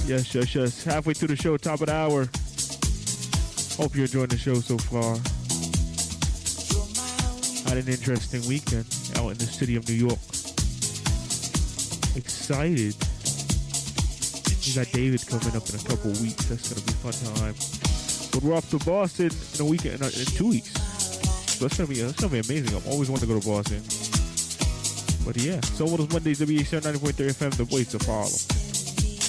Yes. Halfway through the show, top of the hour. Hope you're enjoying the show so far. Had an interesting weekend out in the city of New York. Excited. We got David coming up in a couple of weeks. That's going to be a fun time. But we're off to Boston in a weekend, in 2 weeks. So that's gonna be amazing. I've always wanted to go to Boston. But yeah, so what is Mondays, WHCR 90.3 FM, the voice of Harlem.